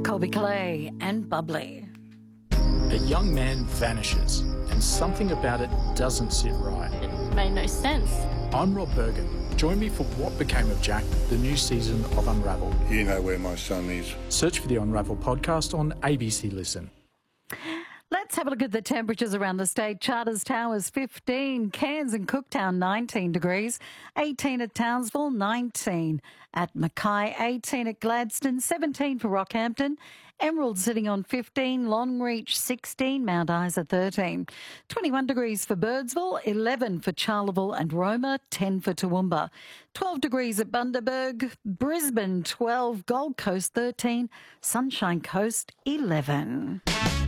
Colby Clay and Bubbly. A young man vanishes and something about it doesn't sit right. It made no sense. I'm Rob Bergen. Join me for What Became of Jack, the new season of Unravel. You know where my son is. Search for the Unravel podcast on ABC Listen. Let's have a look at the temperatures around the state. Charters Towers 15, Cairns and Cooktown 19 degrees, 18 at Townsville, 19 at Mackay, 18 at Gladstone, 17 for Rockhampton, Emerald sitting on 15, Longreach 16, Mount Isa 13, 21 degrees for Birdsville, 11 for Charleville and Roma, 10 for Toowoomba, 12 degrees at Bundaberg, Brisbane 12, Gold Coast 13, Sunshine Coast 11.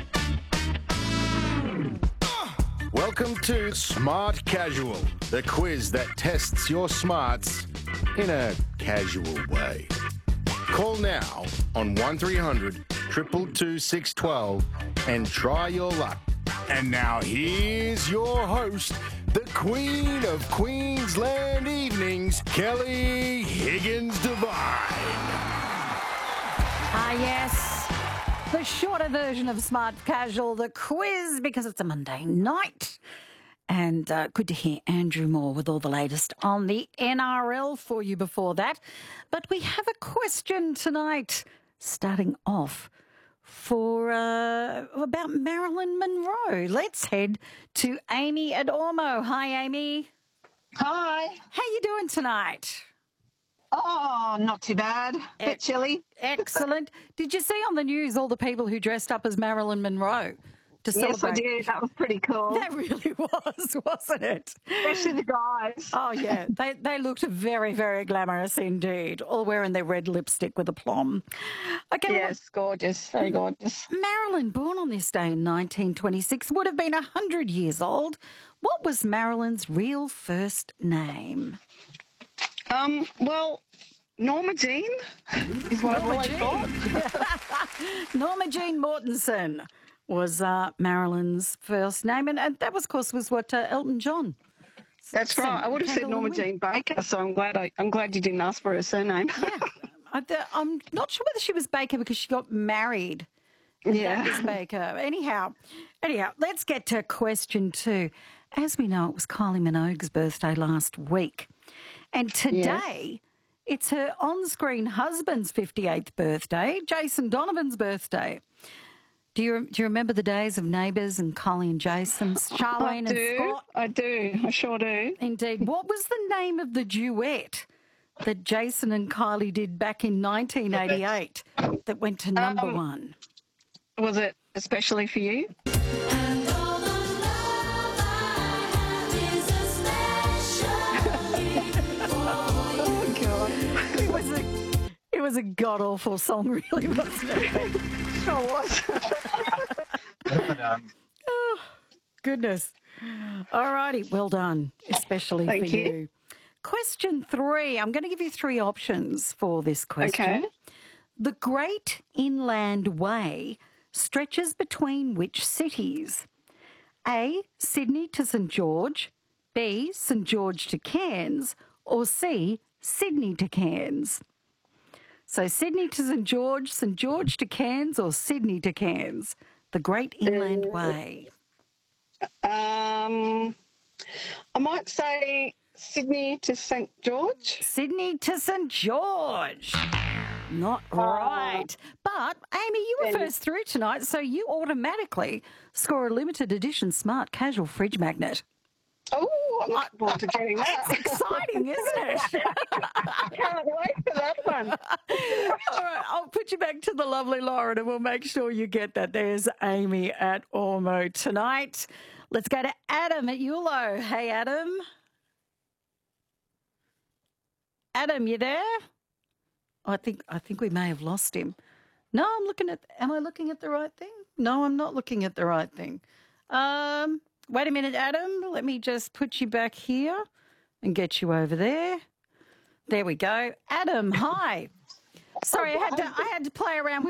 Welcome to Smart Casual, the quiz that tests your smarts in a casual way. Call now on 1300 222 612 and try your luck. And now here's your host, the Queen of Queensland Evenings, Kelly Higgins-Devine. Ah, yes. The shorter version of Smart Casual, the quiz, because it's a Monday night. And good to hear Andrew Moore with all the latest on the NRL for you before that. But we have a question tonight, starting off for about Marilyn Monroe. Let's head to Amy at Ormo. Hi, Amy. Hi. How you doing tonight? Oh, not too bad. Bit chilly. Excellent. Did you see on the news all the people who dressed up as Marilyn Monroe to celebrate? Yes, I did. That was pretty cool. That really was, wasn't it? Especially the guys. Oh, yeah. They looked very, very glamorous indeed, all wearing their red lipstick with aplomb. Okay, Yes, gorgeous. Very gorgeous. Marilyn, born on this day in 1926, would have been 100 years old. What was Marilyn's real first name? Well, Norma Jean is what I've always thought. Norma Jean Mortensen was Marilyn's first name, and that was, of course, was what Elton John. That's right. I would have said Norma Jean Baker, so I'm glad you didn't ask for her surname. Yeah, I'm not sure whether she was Baker because she got married. Yeah. That was Baker. Anyhow, let's get to question 2. As we know, it was Kylie Minogue's birthday last week. And today, it's her on-screen husband's 58th birthday, Jason Donovan's birthday. Do you remember the days of Neighbours and Kylie and Jason, Charlene and Scott? I do. I sure do. Indeed. What was the name of the duet that Jason and Kylie did back in 1988 that went to number 1? Was it Especially for You? It was a god-awful song, really, wasn't it? Sure was. Oh, goodness. All righty, well done, especially Thank for you. you. Question 3. I'm going to give you 3 options for this question. Okay. The Great Inland Way stretches between which cities? A, Sydney to St George, B, St George to Cairns, or C, Sydney to Cairns? So Sydney to St George to Cairns, or Sydney to Cairns? The Great Inland Way. I might say Sydney to St George. Sydney to St George. Not right. But, Amy, you were first through tonight, so you automatically score a limited edition Smart Casual fridge magnet. Oh, I'm looking forward to getting that. It's exciting, isn't it? I can't wait for that one. All right, I'll put you back to the lovely Lauren and we'll make sure you get that. There's Amy at Ormo tonight. Let's go to Adam at Yulo. Hey, Adam. Adam, you there? I think we may have lost him. No, am I looking at the right thing? No, I'm not looking at the right thing. Wait a minute, Adam. Let me just put you back here and get you over there. There we go. Adam, hi. Sorry, I had to play around with